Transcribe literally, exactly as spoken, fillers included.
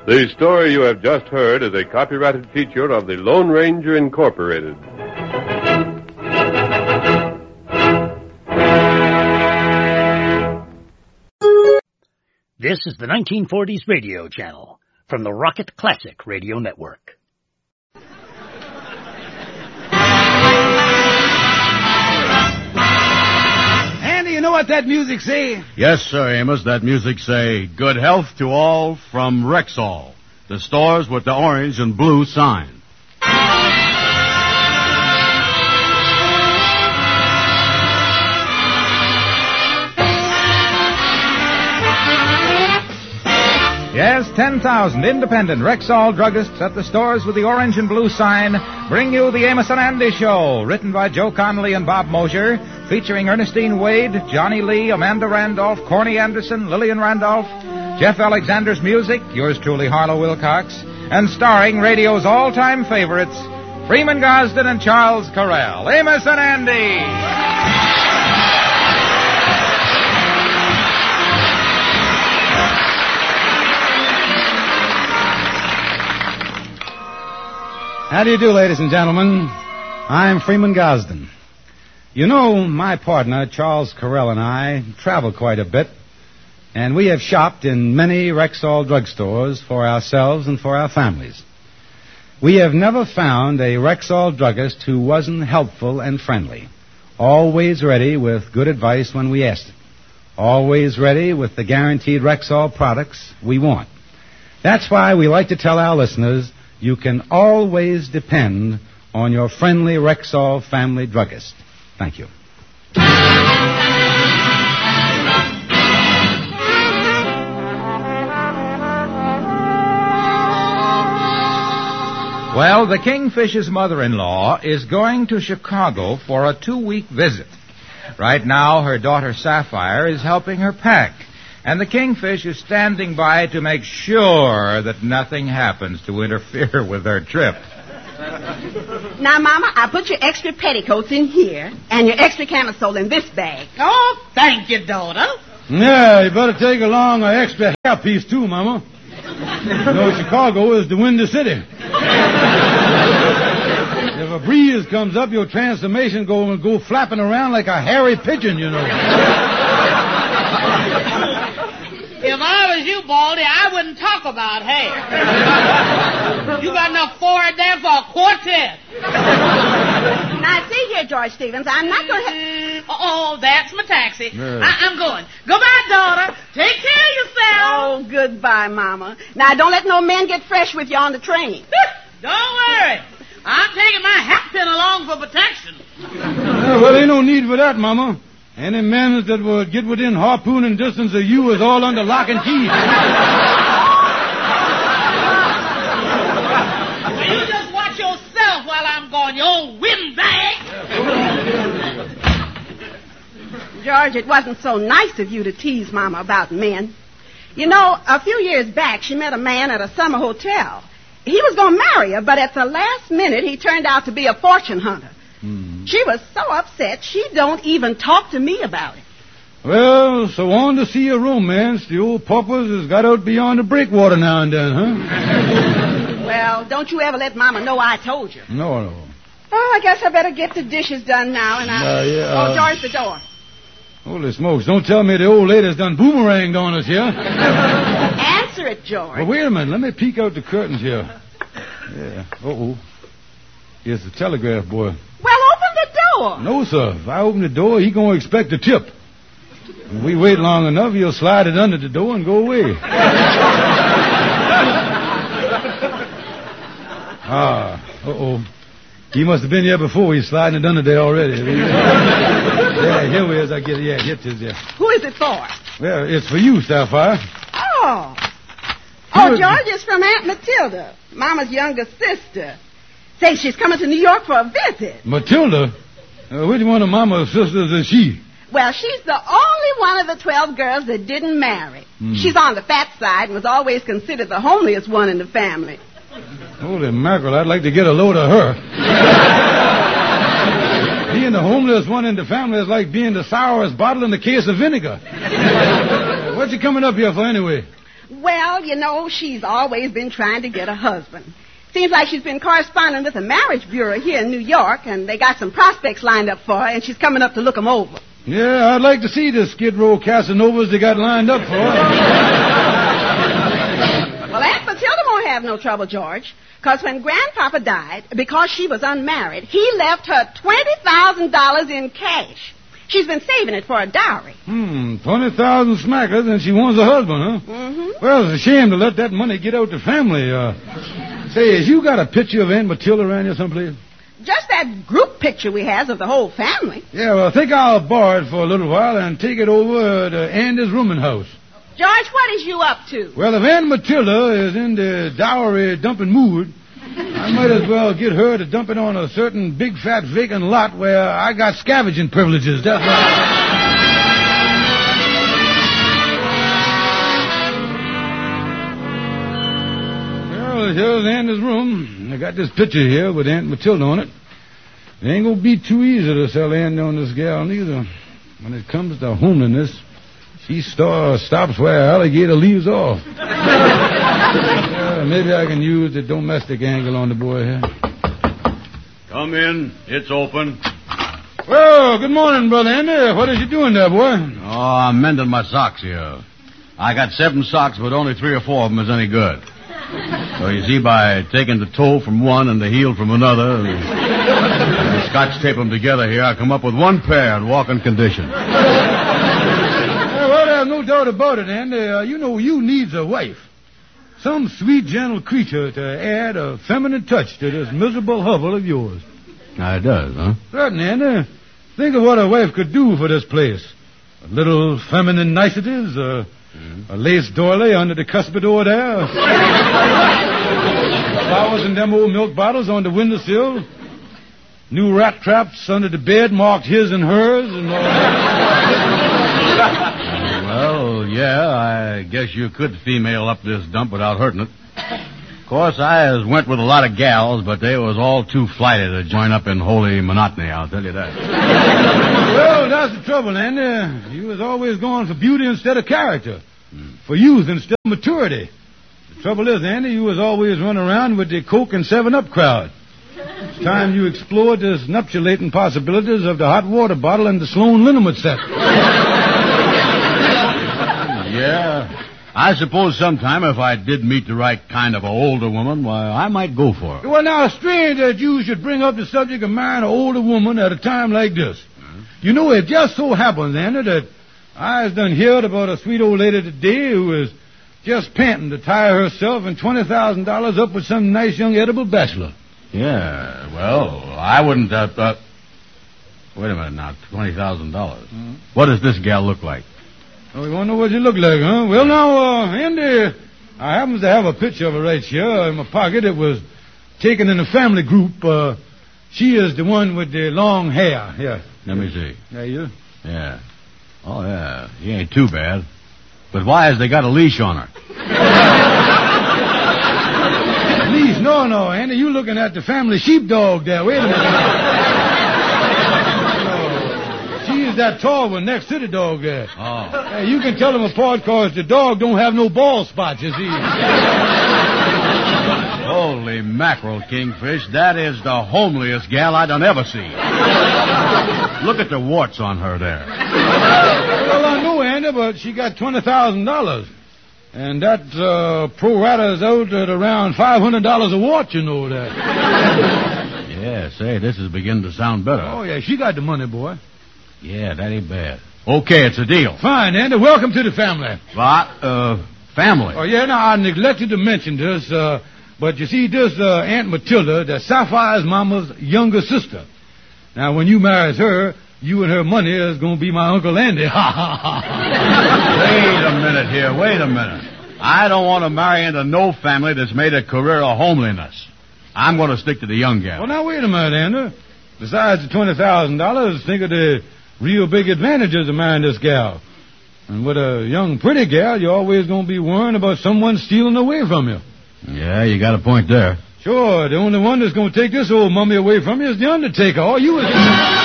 The story you have just heard is a copyrighted feature of the Lone Ranger Incorporated. This is the nineteen forties Radio Channel from the Rocket Classic Radio Network. Andy, you know what that music say? Yes, sir, Amos. That music say, good health to all from Rexall, the stores with the orange and blue sign. Yes, ten thousand independent Rexall druggists at the stores with the orange and blue sign bring you the Amos and Andy Show, written by Joe Connolly and Bob Mosher, featuring Ernestine Wade, Johnny Lee, Amanda Randolph, Corny Anderson, Lillian Randolph, Jeff Alexander's music, yours truly, Harlow Wilcox, and starring radio's all-time favorites, Freeman Gosden and Charles Correll. Amos and Andy! How do you do, ladies and gentlemen? I'm Freeman Gosden. You know, my partner, Charles Correll, and I travel quite a bit, and we have shopped in many Rexall drugstores for ourselves and for our families. We have never found a Rexall druggist who wasn't helpful and friendly, always ready with good advice when we asked it, always ready with the guaranteed Rexall products we want. That's why we like to tell our listeners, you can always depend on your friendly Rexall family druggist. Thank you. Well, the Kingfish's mother-in-law is going to Chicago for a two-week visit. Right now, her daughter Sapphire is helping her pack. And the Kingfish is standing by to make sure that nothing happens to interfere with her trip. Now, Mama, I put your extra petticoats in here and your extra camisole in this bag. Oh, thank you, daughter. Yeah, you better take along an extra hairpiece, too, Mama. You know, Chicago is the windy city. If a breeze comes up, your transformation go go flapping around like a hairy pigeon, you know. If I was you, Baldy, I wouldn't talk about hair. You got enough forehead there for a quartet. Now, see here, George Stevens, I'm not going to... Mm, oh, that's my taxi. Yeah. I- I'm going. Goodbye, daughter. Take care of yourself. Oh, goodbye, Mama. Now, don't let no men get fresh with you on the train. Don't worry. I'm taking my hat pin along for protection. Yeah, well, ain't no need for that, Mama. Any men that would get within harpooning distance of you is all under lock and key. You just watch yourself while I'm gone, you old windbag. George, it wasn't so nice of you to tease Mama about men. You know, a few years back, she met a man at a summer hotel. He was going to marry her, but at the last minute, he turned out to be a fortune hunter. Hmm. She was so upset, she don't even talk to me about it. Well, so on to see a romance, the old paupers has got out beyond the breakwater now and then, huh? Well, don't you ever let Mama know I told you. No, no. Oh, I guess I better get the dishes done now, and I... Uh, yeah, oh, uh... George, the door. Holy smokes, don't tell me the old lady's done boomeranged on us here. Answer it, George. Well, wait a minute, let me peek out the curtains here. Yeah, uh-oh. Here's the telegraph boy. Well, open the door. No, sir. If I open the door, he gonna expect a tip. If we wait long enough, he'll slide it under the door and go away. ah, uh-oh. He must have been here before. He's sliding it under there already. Yeah, here we is. I get it. Yeah, here it is. Yeah. Who is it for? Well, it's for you, Sapphire. Oh. Oh, George, it's from Aunt Matilda, Mama's younger sister. Say, she's coming to New York for a visit. Matilda? Uh, which one of Mama's sisters is she? Well, she's the only one of the twelve girls that didn't marry. Mm. She's on the fat side and was always considered the homeliest one in the family. Holy mackerel, I'd like to get a load of her. Being the homeliest one in the family is like being the sourest bottle in the case of vinegar. What's she coming up here for anyway? Well, you know, she's always been trying to get a husband. Seems like she's been corresponding with the marriage bureau here in New York, and they got some prospects lined up for her, and she's coming up to look them over. Yeah, I'd like to see the Skid Row Casanovas they got lined up for her. Well, Aunt Matilda won't have no trouble, George, because when Grandpapa died, because she was unmarried, he left her twenty thousand dollars in cash. She's been saving it for a dowry. Hmm, twenty thousand smackers, and she wants a husband, huh? Mm-hmm. Well, it's a shame to let that money get out the family. Uh, say, has you got a picture of Aunt Matilda around here someplace? Just that group picture we has of the whole family. Yeah, well, I think I'll borrow it for a little while and take it over to Andy's rooming house. George, what is you up to? Well, if Aunt Matilda is in the dowry dumping mood, I might as well get her to dump it on a certain big, fat, vacant lot where I got scavenging privileges. That's right. Well, here's Andy's room. I got this picture here with Aunt Matilda on it. It ain't gonna be too easy to sell Andy on this gal, neither. When it comes to homeliness, she star stops where alligator leaves off. uh, maybe I can use the domestic angle on the boy here. Come in. It's open. Well, good morning, Brother Andy. What is you doing there, boy? Oh, I'm mending my socks here. I got seven socks, but only three or four of them is any good. So you see, by taking the toe from one and the heel from another, and, and scotch tape them together here, I come up with one pair in walking condition. Yeah, well, there's no doubt about it, Andy. Uh, you know, you needs a wife. Some sweet, gentle creature to add a feminine touch to this miserable hovel of yours. Now, it does, huh? Certainly, Andy. Think of what a wife could do for this place. A little feminine niceties, uh, mm-hmm. a lace doily under the cuspidor there. Flowers in them old milk bottles on the windowsill. New rat traps under the bed marked his and hers and all that. Well, yeah, I guess you could female up this dump without hurting it. Of course, I has went with a lot of gals, but they was all too flighty to join up in holy monotony, I'll tell you that. Well, that's the trouble, Andy. You was always going for beauty instead of character. Hmm. For youth instead of maturity. The trouble is, Andy, you was always running around with the Coke and seven up crowd. It's time you explored the nuptialating possibilities of the hot water bottle and the Sloan liniment set. Yeah. I suppose sometime if I did meet the right kind of an older woman, why, I might go for her. Well, now, it's strange that you should bring up the subject of marrying an older woman at a time like this. Mm-hmm. You know, it just so happens, Andy, that I has done heard about a sweet old lady today who is just panting to tie herself and twenty thousand dollars up with some nice young edible bachelor. Yeah, well, I wouldn't... Uh, uh, wait a minute now, twenty thousand dollars. Mm-hmm. What does this gal look like? Oh, you want to know what you look like, huh? Well, now, uh, Andy, I happen to have a picture of her right here in my pocket. It was taken in a family group. Uh, she is the one with the long hair. Here. Let me see. Yeah, you? Yeah. Oh, yeah. He ain't too bad. But why has they got a leash on her? Leash? No, no, Andy. You looking at the family sheepdog there. Wait a minute. She's that tall one next to the dog there. Oh. Hey, you can tell them apart because the dog don't have no bald spots, you see. Holy mackerel, Kingfish. That is the homeliest gal I done ever see. Look at the warts on her there. Well, I know, Andy, but she got twenty thousand dollars. And that uh, pro rata's out at around five hundred dollars a wart, you know that. Yeah, say, this is beginning to sound better. Oh, yeah, she got the money, boy. Yeah, that ain't bad. Okay, it's a deal. Fine, Andy. Welcome to the family. What? Uh, family? Oh, yeah, now, I neglected to mention this, uh, but you see, this uh, Aunt Matilda, that's Sapphire's mama's younger sister. Now, when you marries her, you and her money is going to be my Uncle Andy. Ha, ha, ha. Wait a minute here. Wait a minute. I don't want to marry into no family that's made a career of homeliness. I'm going to stick to the young gal. Well, now, wait a minute, Andy. Besides the twenty thousand dollars, think of the real big advantages of marrying this gal. And with a young, pretty gal, you're always going to be worrying about someone stealing away from you. Yeah, you got a point there. Sure, the only one that's going to take this old mummy away from you is the undertaker. All you is...